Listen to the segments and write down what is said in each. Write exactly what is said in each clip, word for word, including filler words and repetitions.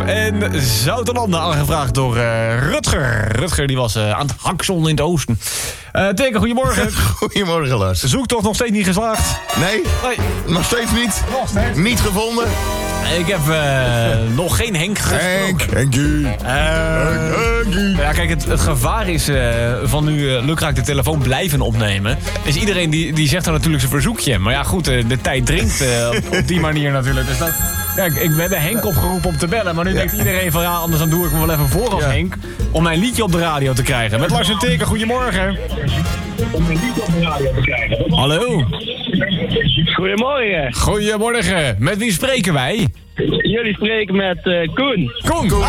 En Zoutelanden aangevraagd door uh, Rutger. Rutger die was uh, aan het hakselen in het oosten. Uh, Teken, goedemorgen. Goedemorgen, Lars. Zoektocht nog steeds niet geslaagd? Nee, Nee. nog steeds niet. Nog steeds. Niet gevonden. Ik heb uh, nog geen Henk gesproken. Henk, Henkie. Uh, Henkie. ja, kijk, het, het gevaar is uh, van nu uh, lukraak de telefoon blijven opnemen. Is iedereen die, die zegt dan natuurlijk zijn verzoekje. Maar ja, goed, uh, de tijd dringt uh, op, op die manier natuurlijk. Dus dat, kijk, ik, we hebben Henk opgeroepen om te bellen. Maar nu denkt iedereen van ja, anders dan doe ik me wel even voor als Ja. Henk. Om mijn liedje op de radio te krijgen. Met Lars en Teken, goedemorgen. Om een lied op de radio te krijgen. Hallo. Goedemorgen. Goedemorgen. Met wie spreken wij? Jullie spreken met uh, Koen. Koen. Koen.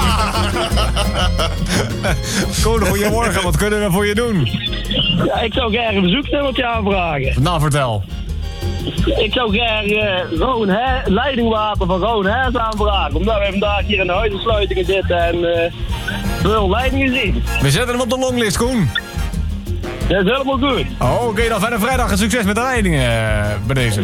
Koen, goedemorgen. Wat kunnen we voor je doen? Ja, ik zou graag een bezoeksnummertje aanvragen. Nou, vertel. Ik zou graag uh, Roon He- leidingwater van Roon Hees aanvragen. Omdat we vandaag hier in de huisensluitingen zitten en uh, veel leidingen zien. We zetten hem op de longlist, Koen. Dat is helemaal goed. Oh, oké, dan fijne vrijdag en succes met de leidingen uh, bij deze.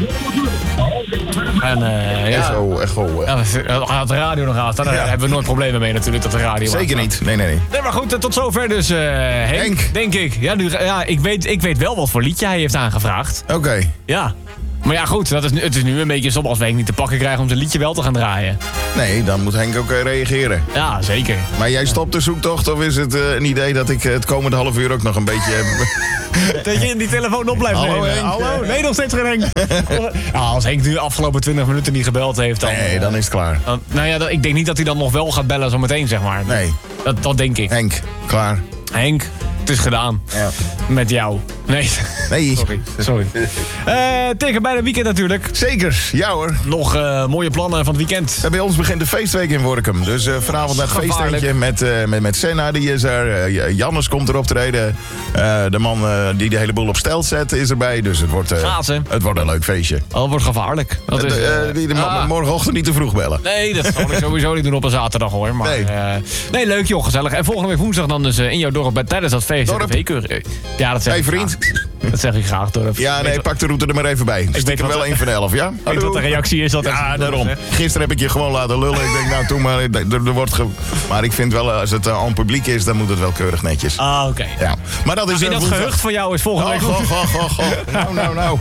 En uh, ja, Echo, echo. ja, we gaan de radio nog aan staan. Daar Ja. hebben we nooit problemen mee natuurlijk, dat de radio Zeker aanstaat. niet. Nee, nee, nee. Nee, maar goed, uh, tot zover dus uh, Henk, Henk. denk ik. Ja, nu, ja ik, weet, ik weet wel wat voor liedje hij heeft aangevraagd. Oké. Ja. Maar ja, goed, dat is, nu- het is nu een beetje stom als we Henk niet te pakken krijgen om zijn liedje wel te gaan draaien. Nee, dan moet Henk ook eh, reageren. Ja, zeker. Maar jij stopt de zoektocht of is het eh, een idee dat ik eh, het komende half uur ook nog een beetje... eh, Dat je in die telefoon op blijft Hallo, nemen. Henk. Hallo? Nee, nog steeds geen Henk. Ja, als Henk nu de afgelopen twintig minuten niet gebeld heeft, dan... nee, dan is het klaar. dan- nou ja, dat- ik denk niet dat hij dan nog wel gaat bellen zo meteen, zeg maar. Nee. Dat, dat denk ik. Henk, klaar. Henk, het is gedaan. Ja. Met jou. Nee, Nee. sorry. sorry. Eh tegen bijna weekend natuurlijk. Zeker, ja hoor. Nog eh, mooie plannen van het weekend. En bij ons begint de feestweek in Workum. Dus eh, vanavond naar het Gevaarlijk. feestentje met, eh, met, met Senna, die is er. Eh, Jannes komt erop treden. Eh de man eh, die de hele boel op stel zet is erbij. Dus het wordt, eh, Schaatsen. het wordt een leuk feestje. Oh, dat wordt gevaarlijk. Dat is, De, eh, eh, die de man ah. morgenochtend niet te vroeg bellen. Nee, dat zal ik sowieso niet doen op een zaterdag hoor. Maar, Nee. eh, nee, leuk joh, gezellig. En volgende week woensdag dan dus eh, in jouw dorp bij, tijdens dat feest. Dorp. de V-keur. Ja, dat zeg Hey ik vriend. graag. Dat zeg ik graag, dorp. Ja, nee, Weet- pak de route er maar even bij. Ik weet Stik er wat- wel één van de elf, ja? Weet wat de reactie is. Dat Ja, dat- daarom. dat- Gisteren heb ik je gewoon laten lullen. Ik denk, nou, toen maar. Er, er wordt ge... Maar ik vind wel, als het uh, aan publiek is, dan moet het wel keurig netjes. Ah, oké. Ja. Maar dat is En eh, dat woensdag. gehucht van jou is volgende Oh, week. goh, goh, goh, goh. Nou, nou, nou.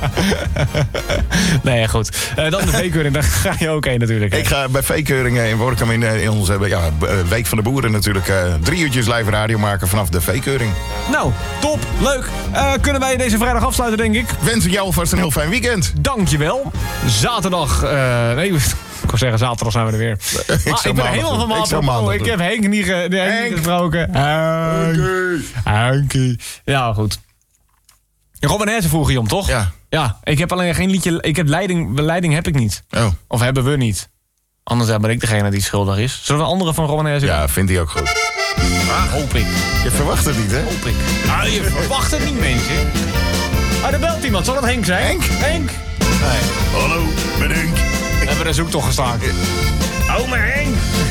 Nee, goed. Uh, dan de V-keuring, daar ga je ook heen natuurlijk. hè? Ik ga bij V-keuringen in Workum in, eh, in onze ja, b- eh, Week van de Boeren natuurlijk uh, drie uurtjes live radio maken vanaf de V-keuring. Nou, top, leuk. Uh, kunnen wij deze vrijdag afsluiten, denk ik? Wens ik jou alvast een heel fijn weekend. Dankjewel. Zaterdag, uh, nee, ik kan zeggen zaterdag zijn we er weer. Ik Ah, zou ik ben maandag helemaal doen. van mijn Ik zou apropos. maandag Ik doen. heb Henk niet, ge, nee, Henk niet Henk. gesproken. Henk. Henkie. Ja, goed. Robin Hessen vroeg je om, toch? Ja. Ja, ik heb alleen geen liedje. Ik heb leiding, leiding heb ik niet. Oh. Of hebben we niet. Anders ben ik degene die schuldig is. Zullen we een andere van Robin Hessen? Ja, vindt hij ook goed. Ah, hoop ik. Je verwacht het niet, hè? Hoop ik. Ah, je verwacht het niet, mensen. Ah, er belt iemand. Zal dat Henk zijn? Henk? Henk? Nee. Hallo, ben Henk. We hebben een zoektocht gestaakt. Oh, maar Henk.